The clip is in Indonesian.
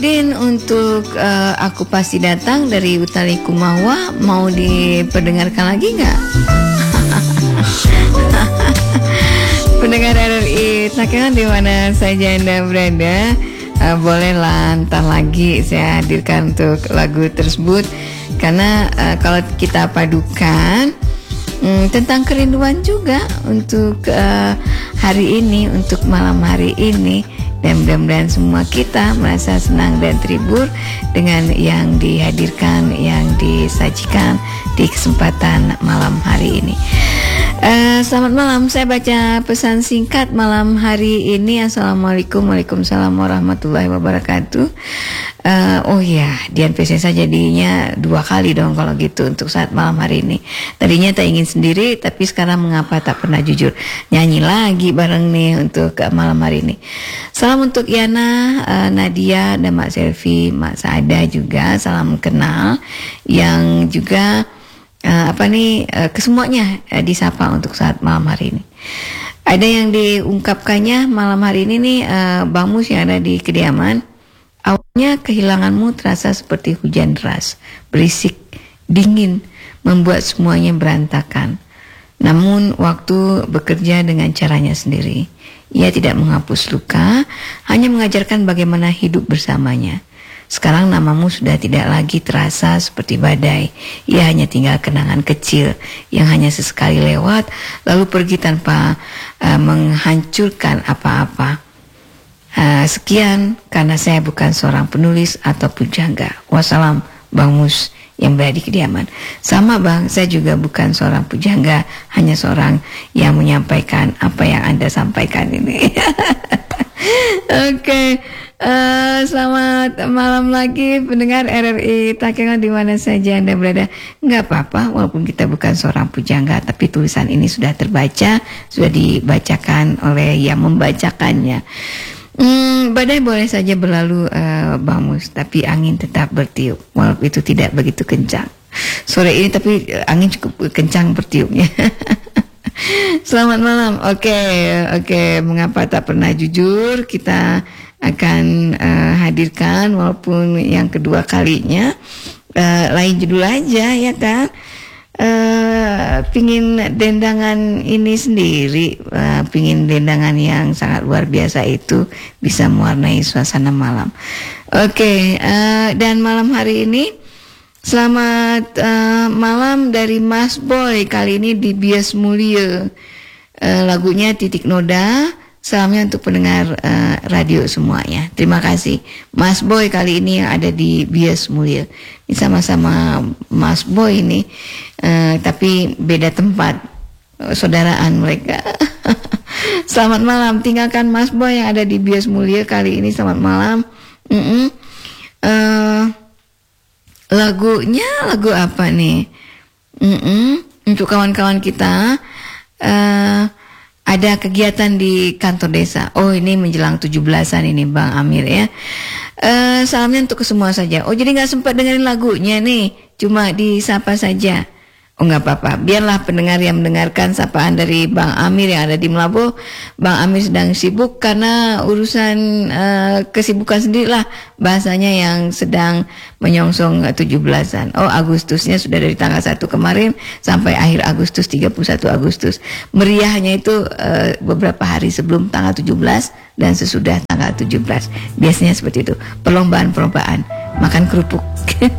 Din untuk Aku Pasti Datang dari Utha Likumahua mau diperdengarkan lagi nggak? Pendengar RRI Takengon di mana saja Anda berada, bolehlah ntar lagi saya hadirkan untuk lagu tersebut karena kalau kita padukan tentang kerinduan juga untuk hari ini, untuk malam hari ini. Dan mudah-mudahan semua kita merasa senang dan terhibur dengan yang dihadirkan, yang disajikan di kesempatan malam hari ini. Selamat malam, saya baca pesan singkat malam hari ini. Assalamualaikum, waalaikumsalam warahmatullahi wabarakatuh. Oh ya, Dian Pesesa jadinya 2 kali dong kalau gitu untuk saat malam hari ini. Tadinya tak ingin sendiri, tapi sekarang mengapa tak pernah jujur. Nyanyi lagi bareng nih untuk malam hari ini. Salam untuk Yana, Nadia, dan Mak Selvi, Mak Saada juga. Salam kenal yang juga kesemuanya disapa untuk saat malam hari ini. Ada yang diungkapkannya malam hari ini nih, Bang Mus yang ada di kediaman. Awalnya kehilanganmu terasa seperti hujan deras, berisik, dingin, membuat semuanya berantakan. Namun waktu bekerja dengan caranya sendiri. Ia tidak menghapus luka, hanya mengajarkan bagaimana hidup bersamanya. Sekarang namamu sudah tidak lagi terasa seperti badai. Ia hanya tinggal kenangan kecil yang hanya sesekali lewat, lalu pergi tanpa menghancurkan apa-apa. Sekian, karena saya bukan seorang penulis atau pujangga. Wassalam, Bang Mus yang berada di kediaman. Sama Bang, saya juga bukan seorang pujangga, hanya seorang yang menyampaikan apa yang Anda sampaikan ini. Oke. Selamat malam lagi pendengar RRI Takengon di mana saja Anda berada. Nggak apa-apa walaupun kita bukan seorang pujangga, tapi tulisan ini sudah terbaca, sudah dibacakan oleh yang membacakannya. Badai boleh saja berlalu, Bang Mus, tapi angin tetap bertiup walaupun itu tidak begitu kencang. Sore ini tapi angin cukup kencang bertiupnya. Selamat malam. Oke. Mengapa tak pernah jujur? Kita akan hadirkan walaupun yang kedua kalinya, lain judul aja ya kan. Pingin dendangan ini sendiri, pingin dendangan yang sangat luar biasa itu bisa mewarnai suasana malam. Oke, dan malam hari ini selamat malam dari Mas Boy, kali ini di Bias Mulia. Lagunya Titik Noda. Salamnya untuk pendengar radio semuanya. Terima kasih Mas Boy kali ini yang ada di Bias Mulia. Ini sama-sama Mas Boy ini, tapi beda tempat, saudaraan mereka. Selamat malam. Tinggalkan Mas Boy yang ada di Bias Mulia kali ini. Selamat malam. Lagunya lagu apa nih? Untuk kawan-kawan kita, ada kegiatan di kantor desa. Oh, ini menjelang 17-an ini Bang Amir ya. Salamnya untuk semua saja. Oh, jadi gak sempat dengerin lagunya nih, cuma disapa saja. Oh, gak apa-apa, biarlah pendengar yang mendengarkan sapaan dari Bang Amir yang ada di Melabuh. Bang Amir sedang sibuk karena urusan kesibukan sendirilah, bahasanya yang sedang menyongsong 17-an. Oh, Agustusnya sudah dari tanggal 1 kemarin sampai akhir Agustus, 31 Agustus. Meriahnya itu beberapa hari sebelum tanggal 17 dan sesudah tanggal 17. Biasanya seperti itu, perlombaan-perlombaan makan kerupuk.